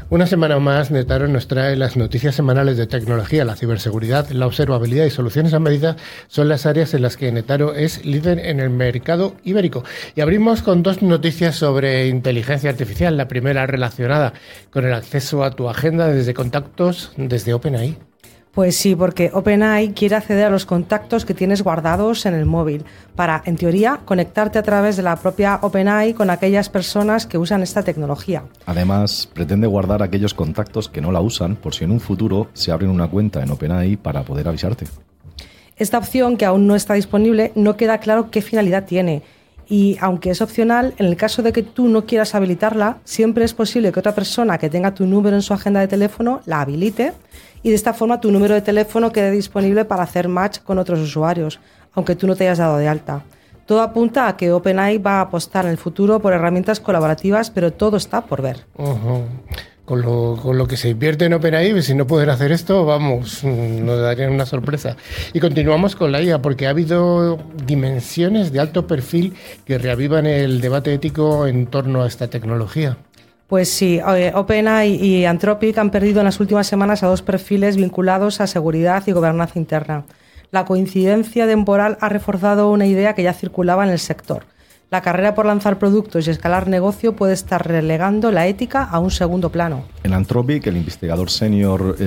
Una semana más, Netaro nos trae las noticias semanales de tecnología. La ciberseguridad, la observabilidad y soluciones a medida son las áreas en las que Netaro es líder en el mercado ibérico. Y abrimos con dos noticias sobre inteligencia artificial. La primera relacionada con el acceso a tu agenda desde contactos desde OpenAI. Pues sí, porque OpenAI quiere acceder a los contactos que tienes guardados en el móvil para, en teoría, conectarte a través de la propia OpenAI con aquellas personas que usan esta tecnología. Además, pretende guardar aquellos contactos que no la usan por si en un futuro se abren una cuenta en OpenAI para poder avisarte. Esta opción, que aún no está disponible, no queda claro qué finalidad tiene. Y aunque es opcional, en el caso de que tú no quieras habilitarla, siempre es posible que otra persona que tenga tu número en su agenda de teléfono la habilite y de esta forma tu número de teléfono quede disponible para hacer match con otros usuarios, aunque tú no te hayas dado de alta. Todo apunta a que OpenAI va a apostar en el futuro por herramientas colaborativas, pero todo está por ver. Con lo que se invierte en OpenAI, si no pueden hacer esto, vamos, nos darían una sorpresa. Y continuamos con la IA, porque ha habido dimensiones de alto perfil que reavivan el debate ético en torno a esta tecnología. Pues sí, OpenAI y Anthropic han perdido en las últimas semanas a dos perfiles vinculados a seguridad y gobernanza interna. La coincidencia temporal ha reforzado una idea que ya circulaba en el sector. La carrera por lanzar productos y escalar negocio puede estar relegando la ética a un segundo plano. En Anthropic, el investigador senior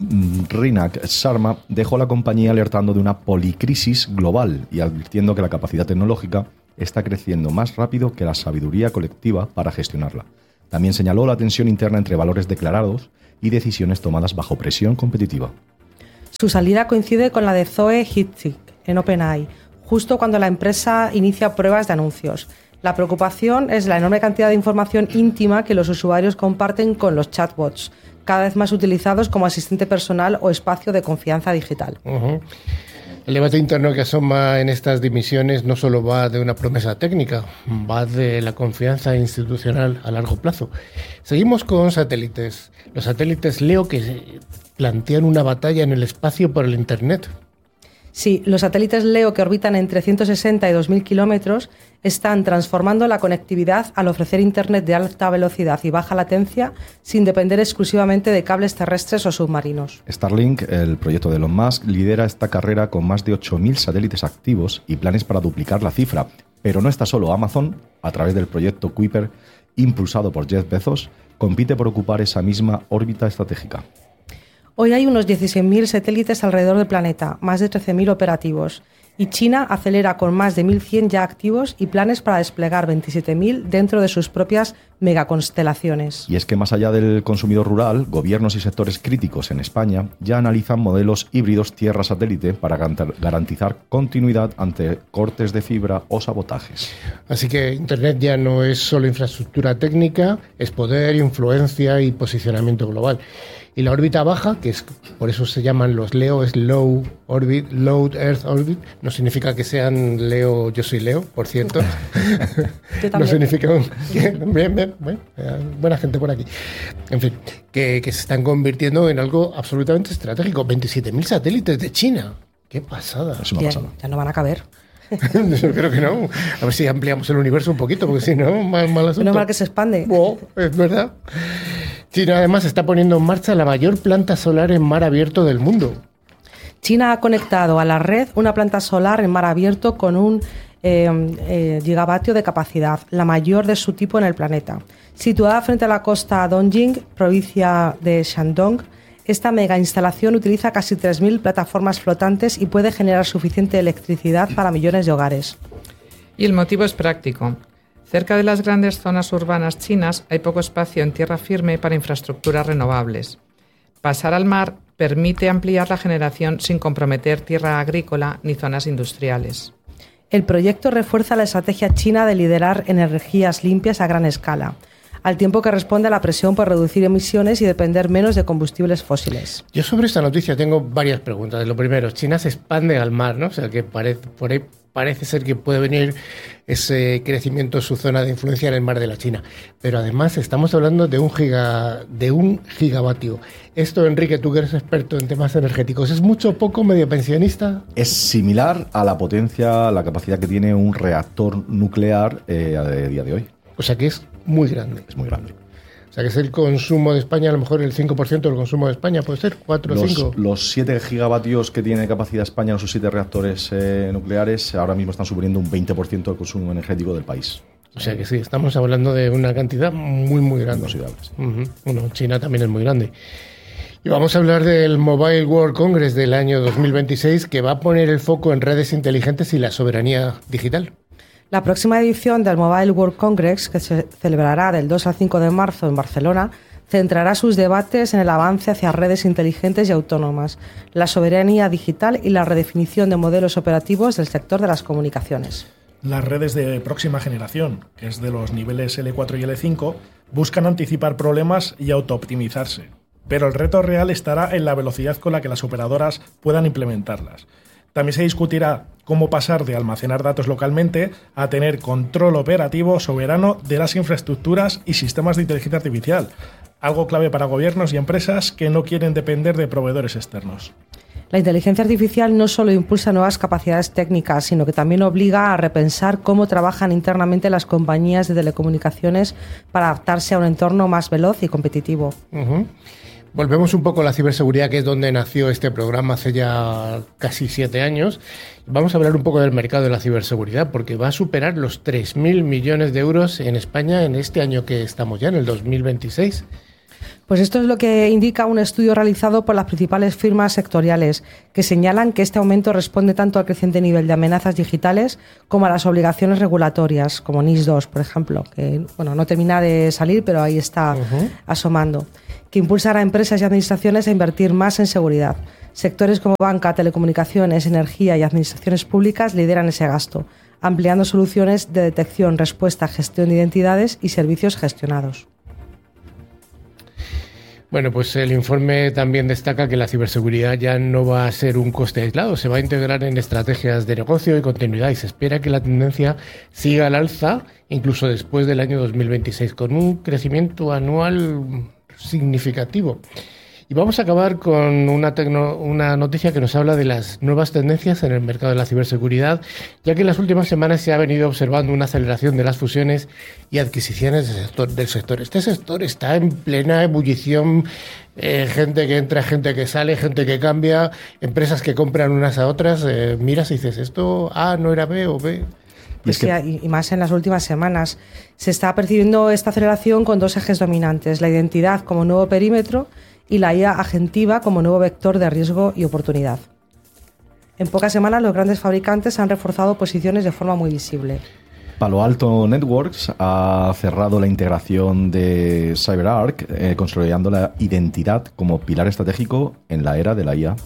Rinak Sharma dejó la compañía alertando de una policrisis global y advirtiendo que la capacidad tecnológica está creciendo más rápido que la sabiduría colectiva para gestionarla. También señaló la tensión interna entre valores declarados y decisiones tomadas bajo presión competitiva. Su salida coincide con la de Zoe Hitzig en OpenAI, justo cuando la empresa inicia pruebas de anuncios. La preocupación es la enorme cantidad de información íntima que los usuarios comparten con los chatbots, cada vez más utilizados como asistente personal o espacio de confianza digital. El debate interno que asoma en estas dimisiones no solo va de una promesa técnica, va de la confianza institucional a largo plazo. Seguimos con satélites. Los satélites LEO que plantean una batalla en el espacio por el Internet. Sí, los satélites LEO que orbitan entre 160 y 2.000 kilómetros están transformando la conectividad al ofrecer Internet de alta velocidad y baja latencia sin depender exclusivamente de cables terrestres o submarinos. Starlink, el proyecto de Elon Musk, lidera esta carrera con más de 8.000 satélites activos y planes para duplicar la cifra. Pero no está solo. Amazon, a través del proyecto Kuiper, impulsado por Jeff Bezos, compite por ocupar esa misma órbita estratégica. Hoy hay unos 16.000 satélites alrededor del planeta, más de 13.000 operativos, y China acelera con más de 1.100 ya activos y planes para desplegar 27.000 dentro de sus propias megaconstelaciones. Y es que más allá del consumidor rural, gobiernos y sectores críticos en España ya analizan modelos híbridos tierra-satélite para garantizar continuidad ante cortes de fibra o sabotajes. Así que Internet ya no es solo infraestructura técnica, es poder, influencia y posicionamiento global. Y la órbita baja, que es por eso se llaman los LEO, es Low Earth Orbit. No significa que sean Leo, yo soy Leo, por cierto. No significa bien, buena gente por aquí. En fin, que se están convirtiendo en algo absolutamente estratégico. 27.000 satélites de China. ¡Qué pasada! Es una pasada. Ya no van a caber. Yo creo que no. A ver si ampliamos el universo un poquito, porque si no, mal asunto. Menos mal que se expande. Es verdad. China además está poniendo en marcha la mayor planta solar en mar abierto del mundo. China ha conectado a la red una planta solar en mar abierto con un gigavatio de capacidad, la mayor de su tipo en el planeta. Situada frente a la costa Dongjing, provincia de Shandong, esta mega instalación utiliza casi 3.000 plataformas flotantes y puede generar suficiente electricidad para millones de hogares. Y el motivo es práctico. Cerca de las grandes zonas urbanas chinas hay poco espacio en tierra firme para infraestructuras renovables. Pasar al mar permite ampliar la generación sin comprometer tierra agrícola ni zonas industriales. El proyecto refuerza la estrategia china de liderar energías limpias a gran escala, al tiempo que responde a la presión por reducir emisiones y depender menos de combustibles fósiles. Yo sobre esta noticia tengo varias preguntas. Lo primero, China se expande al mar, ¿no? O sea, que por ahí parece ser que puede venir ese crecimiento en su zona de influencia en el mar de la China. Pero además estamos hablando de un gigavatio. Esto, Enrique, tú que eres experto en temas energéticos, ¿es mucho o poco, medio pensionista? Es similar a la potencia, la capacidad que tiene un reactor nuclear a día de hoy. O sea que es muy grande. Es muy grande. O sea, que es el consumo de España, a lo mejor el 5% del consumo de España, puede ser, 4 o 5. Los 7 gigavatios que tiene capacidad España en sus 7 reactores nucleares ahora mismo están suponiendo un 20% del consumo energético del país. O sea que sí, estamos hablando de una cantidad muy, muy grande. Considerables. Bueno, China también es muy grande. Y vamos a hablar del Mobile World Congress del año 2026, que va a poner el foco en redes inteligentes y la soberanía digital. La próxima edición del Mobile World Congress, que se celebrará del 2 al 5 de marzo en Barcelona, centrará sus debates en el avance hacia redes inteligentes y autónomas, la soberanía digital y la redefinición de modelos operativos del sector de las comunicaciones. Las redes de próxima generación, que es de los niveles L4 y L5, buscan anticipar problemas y autooptimizarse, pero el reto real estará en la velocidad con la que las operadoras puedan implementarlas. También se discutirá cómo pasar de almacenar datos localmente a tener control operativo soberano de las infraestructuras y sistemas de inteligencia artificial, algo clave para gobiernos y empresas que no quieren depender de proveedores externos. La inteligencia artificial no solo impulsa nuevas capacidades técnicas, sino que también obliga a repensar cómo trabajan internamente las compañías de telecomunicaciones para adaptarse a un entorno más veloz y competitivo. Volvemos un poco a la ciberseguridad, que es donde nació este programa hace ya casi 7 años. Vamos a hablar un poco del mercado de la ciberseguridad, porque va a superar los 3.000 millones de euros en España en este año que estamos ya, en el 2026. Pues esto es lo que indica un estudio realizado por las principales firmas sectoriales, que señalan que este aumento responde tanto al creciente nivel de amenazas digitales como a las obligaciones regulatorias, como NIS 2, por ejemplo, que no termina de salir, pero ahí está asomando, que impulsará a empresas y administraciones a invertir más en seguridad. Sectores como banca, telecomunicaciones, energía y administraciones públicas lideran ese gasto, ampliando soluciones de detección, respuesta, gestión de identidades y servicios gestionados. Bueno, pues el informe también destaca que la ciberseguridad ya no va a ser un coste aislado, se va a integrar en estrategias de negocio y continuidad, y se espera que la tendencia siga al alza incluso después del año 2026, con un crecimiento anual significativo. Y vamos a acabar con una noticia que nos habla de las nuevas tendencias en el mercado de la ciberseguridad, ya que en las últimas semanas se ha venido observando una aceleración de las fusiones y adquisiciones del sector. Este sector está en plena ebullición, gente que entra, gente que sale, gente que cambia, empresas que compran unas a otras. Miras y dices, ¿esto A no era B o B? Pues sí, y más en las últimas semanas. Se está percibiendo esta aceleración con 2 ejes dominantes: la identidad como nuevo perímetro y la IA agentiva como nuevo vector de riesgo y oportunidad. En pocas semanas los grandes fabricantes han reforzado posiciones de forma muy visible. Palo Alto Networks ha cerrado la integración de CyberArk, consolidando la identidad como pilar estratégico en la era de la IA.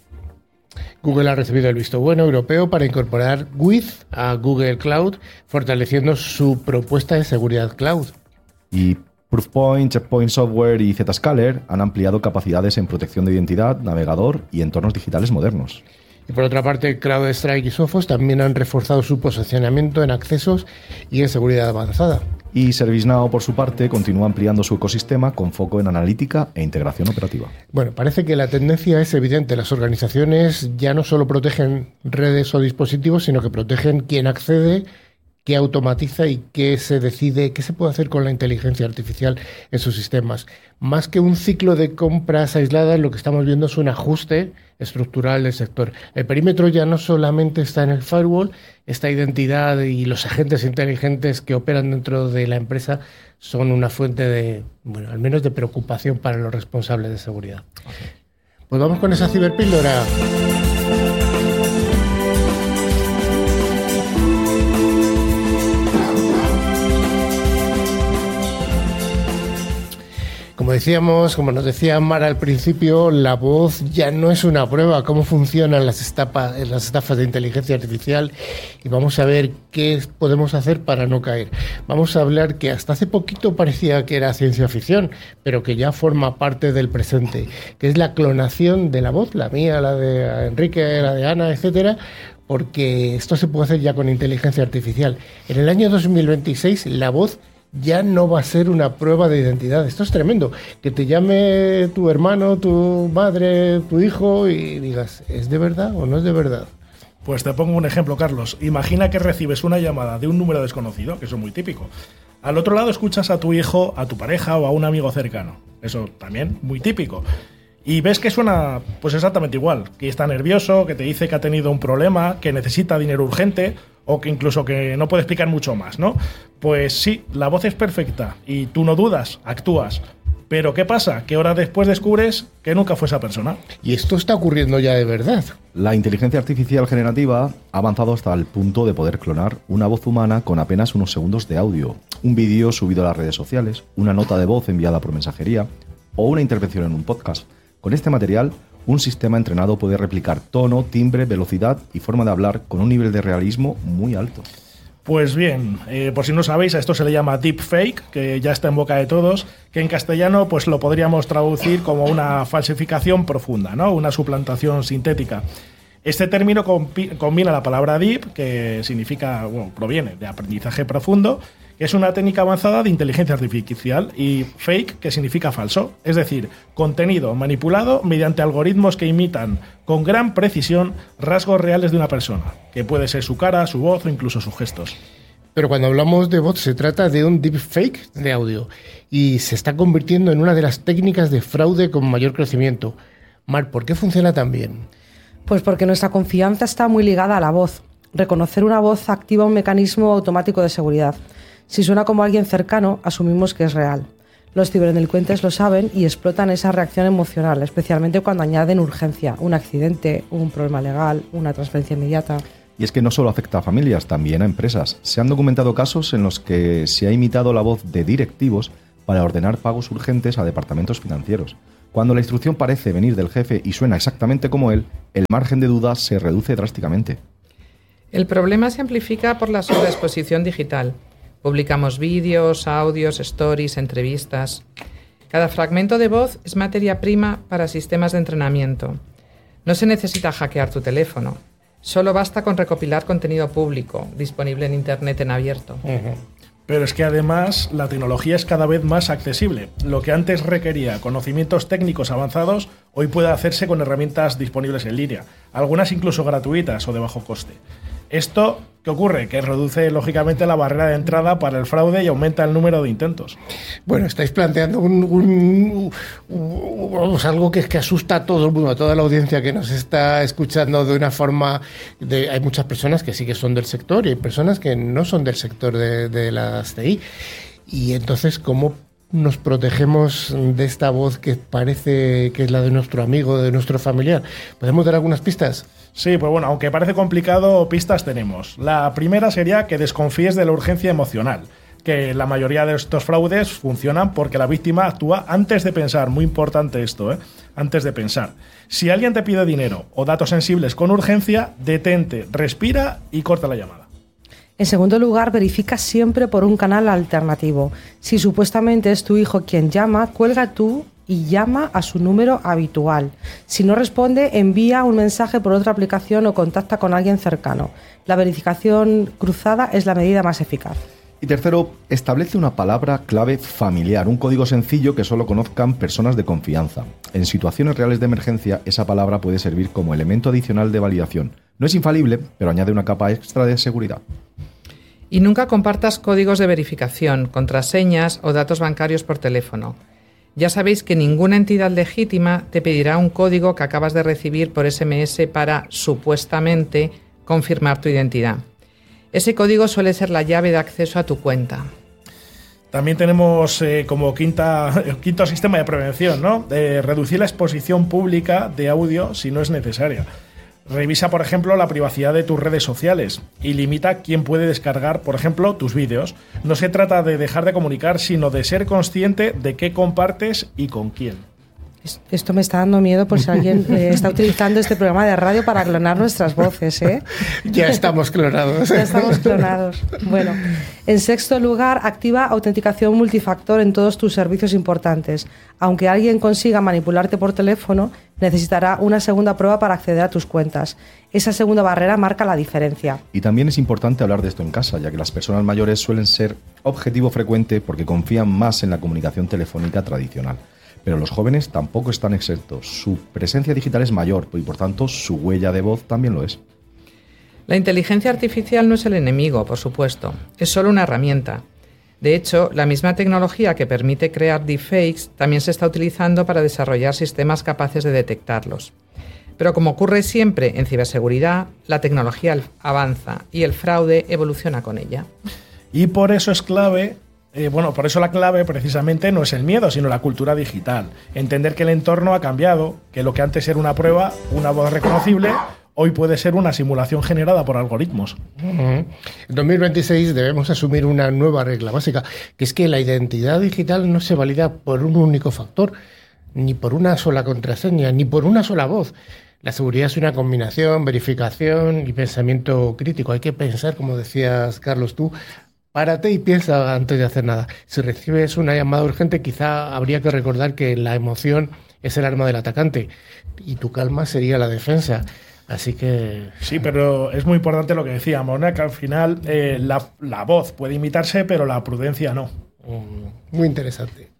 Google ha recibido el visto bueno europeo para incorporar With a Google Cloud, fortaleciendo su propuesta de seguridad cloud. Y Proofpoint, Checkpoint Software y Zscaler han ampliado capacidades en protección de identidad, navegador y entornos digitales modernos. Y por otra parte, CrowdStrike y Sophos también han reforzado su posicionamiento en accesos y en seguridad avanzada. Y ServiceNow, por su parte, continúa ampliando su ecosistema con foco en analítica e integración operativa. Bueno, parece que la tendencia es evidente. Las organizaciones ya no solo protegen redes o dispositivos, sino que protegen quién accede, qué automatiza y qué se decide, qué se puede hacer con la inteligencia artificial en sus sistemas. Más que un ciclo de compras aisladas, lo que estamos viendo es un ajuste estructural del sector. El perímetro ya no solamente está en el firewall, esta identidad y los agentes inteligentes que operan dentro de la empresa son una fuente de, al menos de preocupación para los responsables de seguridad. Pues vamos con esa ciberpíldora. Como nos decía Mara al principio, la voz ya no es una prueba. Cómo funcionan las estafas de inteligencia artificial, y vamos a ver qué podemos hacer para no caer. Vamos a hablar que hasta hace poquito parecía que era ciencia ficción, pero que ya forma parte del presente, que es la clonación de la voz, la mía, la de Enrique, la de Ana, etcétera, porque esto se puede hacer ya con inteligencia artificial. En el año 2026 la voz ya no va a ser una prueba de identidad. Esto es tremendo. Que te llame tu hermano, tu madre, tu hijo y digas, ¿es de verdad o no es de verdad? Pues te pongo un ejemplo, Carlos. Imagina que recibes una llamada de un número desconocido, que eso es muy típico. Al otro lado escuchas a tu hijo, a tu pareja o a un amigo cercano. Eso también muy típico. Y ves que suena pues exactamente igual, que está nervioso, que te dice que ha tenido un problema, que necesita dinero urgente o que incluso que no puede explicar mucho más, ¿no? Pues sí, la voz es perfecta y tú no dudas, actúas. Pero ¿qué pasa? Que horas después descubres que nunca fue esa persona. Y esto está ocurriendo ya de verdad. La inteligencia artificial generativa ha avanzado hasta el punto de poder clonar una voz humana con apenas unos segundos de audio, un vídeo subido a las redes sociales, una nota de voz enviada por mensajería o una intervención en un podcast. Con este material, un sistema entrenado puede replicar tono, timbre, velocidad y forma de hablar con un nivel de realismo muy alto. Pues bien, por si no sabéis, a esto se le llama deepfake, que ya está en boca de todos, que en castellano pues lo podríamos traducir como una falsificación profunda, ¿no? Una suplantación sintética. Este término combina la palabra deep, que significa, bueno, proviene de aprendizaje profundo, que es una técnica avanzada de inteligencia artificial, y fake, que significa falso, es decir, contenido manipulado mediante algoritmos que imitan con gran precisión rasgos reales de una persona, que puede ser su cara, su voz o incluso sus gestos. Pero cuando hablamos de bots se trata de un deepfake de audio y se está convirtiendo en una de las técnicas de fraude con mayor crecimiento. Mar, ¿por qué funciona tan bien? Pues porque nuestra confianza está muy ligada a la voz. Reconocer una voz activa un mecanismo automático de seguridad. Si suena como alguien cercano, asumimos que es real. Los ciberdelincuentes lo saben y explotan esa reacción emocional, especialmente cuando añaden urgencia, un accidente, un problema legal, una transferencia inmediata. Y es que no solo afecta a familias, también a empresas. Se han documentado casos en los que se ha imitado la voz de directivos para ordenar pagos urgentes a departamentos financieros. Cuando la instrucción parece venir del jefe y suena exactamente como él, el margen de duda se reduce drásticamente. El problema se amplifica por la sobreexposición digital. Publicamos vídeos, audios, stories, entrevistas. Cada fragmento de voz es materia prima para sistemas de entrenamiento. No se necesita hackear tu teléfono. Solo basta con recopilar contenido público, disponible en Internet en abierto. Pero es que además la tecnología es cada vez más accesible. Lo que antes requería conocimientos técnicos avanzados, hoy puede hacerse con herramientas disponibles en línea, algunas incluso gratuitas o de bajo coste. ¿Esto qué ocurre? Que reduce lógicamente la barrera de entrada para el fraude y aumenta el número de intentos. Bueno, estáis planteando algo que asusta a todo el mundo, a toda la audiencia que nos está escuchando de una forma... hay muchas personas que sí que son del sector y hay personas que no son del sector de las TI. Y entonces, ¿cómo nos protegemos de esta voz que parece que es la de nuestro amigo, de nuestro familiar? ¿Podemos dar algunas pistas? Sí, pues bueno, aunque parece complicado, pistas tenemos. La primera sería que desconfíes de la urgencia emocional, que la mayoría de estos fraudes funcionan porque la víctima actúa antes de pensar. Muy importante esto, antes de pensar. Si alguien te pide dinero o datos sensibles con urgencia, detente, respira y corta la llamada. En segundo lugar, verifica siempre por un canal alternativo. Si supuestamente es tu hijo quien llama, cuelga tú y llama a su número habitual. Si no responde, envía un mensaje por otra aplicación o contacta con alguien cercano. La verificación cruzada es la medida más eficaz. Y tercero, establece una palabra clave familiar, un código sencillo que solo conozcan personas de confianza. En situaciones reales de emergencia, esa palabra puede servir como elemento adicional de validación. No es infalible, pero añade una capa extra de seguridad. Y nunca compartas códigos de verificación, contraseñas o datos bancarios por teléfono. Ya sabéis que ninguna entidad legítima te pedirá un código que acabas de recibir por SMS para, supuestamente, confirmar tu identidad. Ese código suele ser la llave de acceso a tu cuenta. También tenemos como quinto sistema de prevención, ¿no? Reducir la exposición pública de audio si no es necesaria. Revisa, por ejemplo, la privacidad de tus redes sociales y limita quién puede descargar, por ejemplo, tus vídeos. No se trata de dejar de comunicar, sino de ser consciente de qué compartes y con quién. Esto me está dando miedo por si alguien está utilizando este programa de radio para clonar nuestras voces, ¿eh? Ya estamos clonados. Ya estamos clonados. Bueno, en sexto lugar, activa autenticación multifactor en todos tus servicios importantes. Aunque alguien consiga manipularte por teléfono, necesitará una segunda prueba para acceder a tus cuentas. Esa segunda barrera marca la diferencia. Y también es importante hablar de esto en casa, ya que las personas mayores suelen ser objetivo frecuente porque confían más en la comunicación telefónica tradicional. Pero los jóvenes tampoco están exentos. Su presencia digital es mayor y, por tanto, su huella de voz también lo es. La inteligencia artificial no es el enemigo, por supuesto. Es solo una herramienta. De hecho, la misma tecnología que permite crear deepfakes también se está utilizando para desarrollar sistemas capaces de detectarlos. Pero como ocurre siempre en ciberseguridad, la tecnología avanza y el fraude evoluciona con ella. Y por eso es clave, por eso la clave precisamente no es el miedo, sino la cultura digital. Entender que el entorno ha cambiado, que lo que antes era una prueba, una voz reconocible, hoy puede ser una simulación generada por algoritmos. En 2026 debemos asumir una nueva regla básica, que es que la identidad digital no se valida por un único factor, ni por una sola contraseña, ni por una sola voz. La seguridad es una combinación, verificación y pensamiento crítico. Hay que pensar, como decías, Carlos, tú, párate y piensa antes de hacer nada. Si recibes una llamada urgente, quizá habría que recordar que la emoción es el arma del atacante y tu calma sería la defensa. Así que... Sí, pero es muy importante lo que decíamos, ¿no? Que al final la voz puede imitarse, pero la prudencia no. Muy interesante.